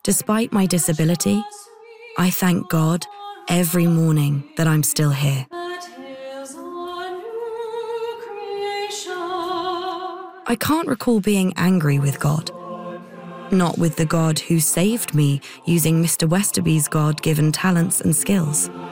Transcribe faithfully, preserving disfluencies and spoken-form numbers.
Despite my disability, I thank God every morning that I'm still here. I can't recall being angry with God. Not with the God who saved me using Mister Westerby's God-given talents and skills.